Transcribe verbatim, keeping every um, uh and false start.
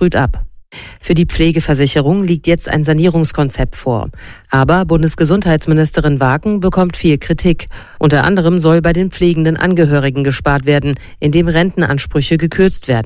verfrüht ab. Für die Pflegeversicherung liegt jetzt ein Sanierungskonzept vor. Aber Bundesgesundheitsministerin Wagen bekommt viel Kritik. Unter anderem soll bei den pflegenden Angehörigen gespart werden, indem Rentenansprüche gekürzt werden.